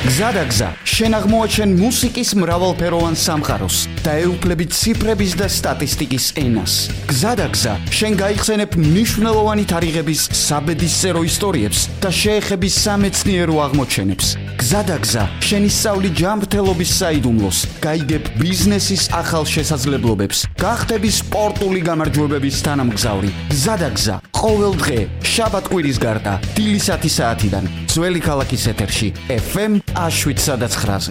გზადაგზა, შენ აღმოაჩენ მუსიკის მრავალფეროვან სამყაროს და ეუფლები ციფრების და სტატისტიკის ენას. გზადაგზა, შენ გაიხსენებ მნიშვნელოვანი თარიღების საბედისწერო ისტორიებს და შეეხები სამეცნიერო აღმოჩენებს. გზადაგზა, შენ ისწავლი ჯანმრთელობის საიდუმლოს, გაიგებ ბიზნესის ახალ შესაძლებლობებს, გახდები სპორტული გამარჯვებების თანამგზავრი. გზადაგზა, ყოველ დღე, შაბათ-კვირის გარდა, დილის 10 საათიდან, ძველი ქალაქის ეთერში, FM 107.9-ზე.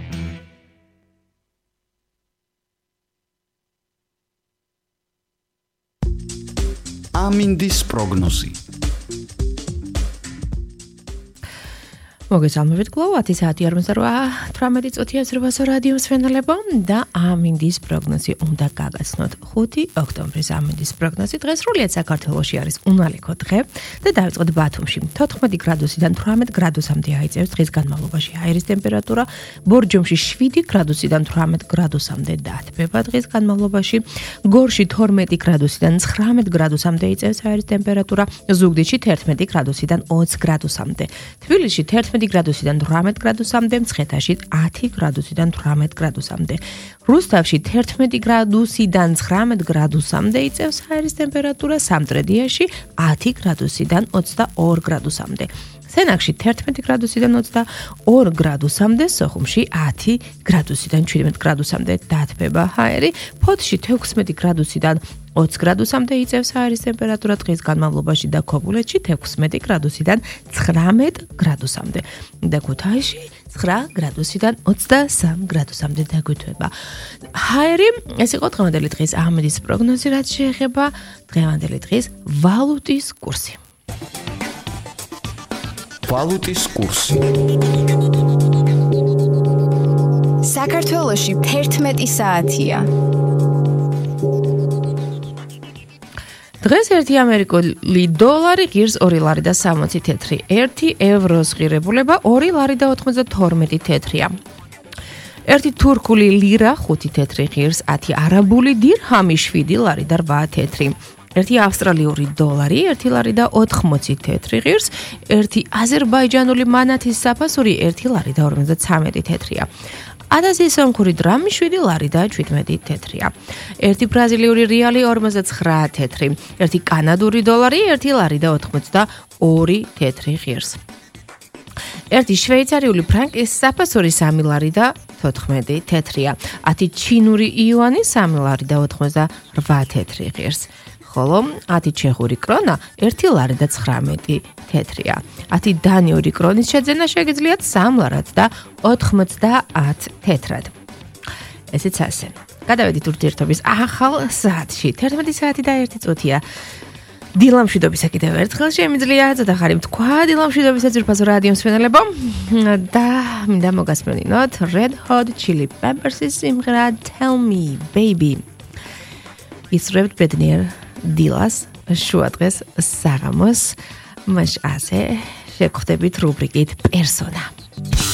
ამინდის პროგნოზი. მოგესალმებით გლოვ 10 საათი 48 წუთია ზრბასო რადიოს ფენელებო და ამინდის პროგნოზი უნდა გაგაცნოთ 5 ოქტომბრის ამინდის პროგნოზი დღეს სრულიად საქართველოში არის უნალიქო დღე და დავიწყოთ ბათუმში 14 გრადუსიდან 18 გრადუსამდე აიწევს დღის განმავლობაში აირის ტემპერატურა ბორჯომში 7 გრადუსიდან 18 გრადუსამდე დათბება დღის განმავლობაში გორში 12 გრადუსიდან 19 გრადუსამდე იწევს აირის ტემპერატურა ზუგდიდში 11 გრადუსიდან 20 გრადუსამდე თბილისში 11 გრადუსიდან 18 გრადუსამდე, მცხეთაში 10 გრადუსიდან 18 გრადუსამდე. რუსთავში 11 გრადუსიდან 19 გრადუსამდე იწევს აირის ტემპერატურა, სამტრედიაში 10 გრადუსიდან 22 გრადუსამდე. სენაკში 11 გრადუსიდან 22 გრადუსამდე, სოხუმში 10 გრადუსიდან 17 გრადუსამდე დათბება აირი, ფოთში 16 გრადუსიდან 20 გრადუსამდე იწევს აირის ტემპერატურა დღის განმავლობაში და ქობულეთში 16 გრადუსიდან 19 გრადუსამდე და ქუთაისში 9 გრადუსიდან 23 გრადუსამდე დაგვითვება. აირი, ეს იყო დღევანდელი დღის ამინდის პროგნოზი, რაც შეეხება დღევანდელი დღის ვალუტის კურსი. ვალუტის კურსი. საქართველოში 11 საათია. დღეს 1 ამერიკული დოლარი ღირს 2 ლარი და 60 თეთრი, 1 ევროს ღირებულება 2 ლარი და 92 თეთრია. 1 თურქული ლირა 5 თეთრი ღირს, 10 არაბული დირჰამი 7 ლარი და 8 თეთრი. 1 ავსტრალიური დოლარი 1 ლარი და 80 თეთრი ღირს, 1 აზერბაიჯანული მანათის საფასური 1 ლარი და 53 თეთრია. აზიის სომხური დრამი 7 ლარი და 17 თეთრია. 1 ბრაზილიური რეალი 59 თეთრი, 1 კანადური დოლარი 1 ლარი და 82 თეთრი ღირს. 1 შვეიცარიული ფრანკის საფასური 3 ლარი და 14 თეთრია. 10 ჩინური იუანი 3 ლარი და 88 თეთრი ღირს. ხოლო 10 ჩეხური კრონა 1 ლარი და 19 თეთრია. 10 დანიური კრონის შეძენა შეგიძლიათ 3 ლარად და 90 თეთრად. ესეც ასე. გადავედით ურთიერთობის ახალ საათში. 11 საათი და 1 წუთია. დილამშვიდობისა კიდევ ერთხელ შემიძლია ზედახარი თქვა დილამშვიდობისა ძვირფასო რადიოს ფენელებო და მინდა მოგასმენინოთ Red Hot Chili Peppers-ის სიმღერა Tell Me Baby. ისრებთ ბედნიერ დილას შუადღეს საღამოს მაშ ასე შეგხვდებით რუბრიკით პერსონა.